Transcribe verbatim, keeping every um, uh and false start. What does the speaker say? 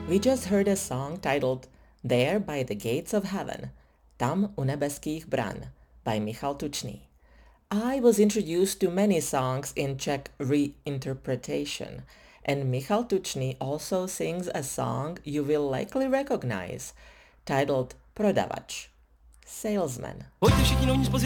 We just heard a song titled There by the Gates of Heaven, Tam u nebeských bran, by Michal Tučný. I was introduced to many songs in Czech reinterpretation, and Michal Tučný also sings a song you will likely recognize, titled Prodavač, Salesman.